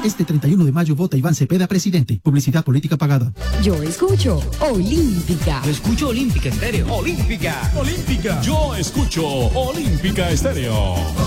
Este 31 de mayo vota Iván Cepeda presidente. Publicidad política pagada. Yo escucho Olímpica. Yo escucho Olímpica Estéreo. Olímpica. Olímpica. Yo escucho Olímpica Estéreo.